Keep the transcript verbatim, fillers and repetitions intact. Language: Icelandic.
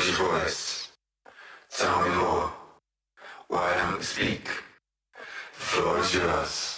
your voice. Tell me more. Why don't you speak? The floor is yours.